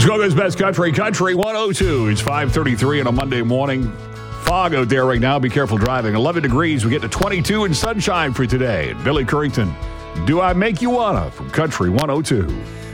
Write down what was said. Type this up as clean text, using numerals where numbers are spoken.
Chicago's best country, Country 102. It's 5:33 on a Monday morning. Fog out there right now. Be careful driving. 11 degrees. We get to 22 and sunshine for today. Billy Currington, Do I Make You Wanna from Country 102.